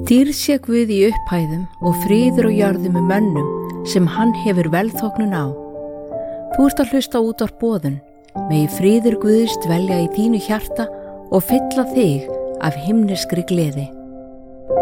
Dýrð sé Guð í upphæðum og friður á jörðum með mönnum sem hann hefur velþóknun á. Þú ert að hlusta á útvarp Boðun. Megi friður Guðs dvelja í þínu hjarta og fylla þig af himneskri gleði.